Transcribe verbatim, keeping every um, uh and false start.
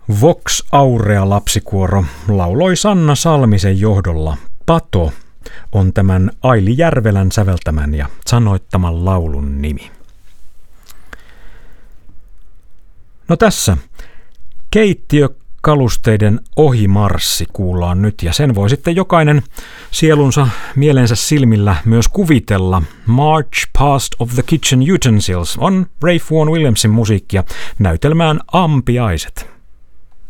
Vox Aurea lapsikuoro lauloi Sanna Salmisen johdolla Pato on tämän Aili Järvelän säveltämän ja sanoittaman laulun nimi. No tässä keittiökalusteiden ohimarssi kuullaan nyt ja sen voi sitten jokainen sielunsa mielensä silmillä myös kuvitella. March Past of the Kitchen Utensils on Ralph Vaughan Williamsin musiikkia näytelmään Ampiaiset.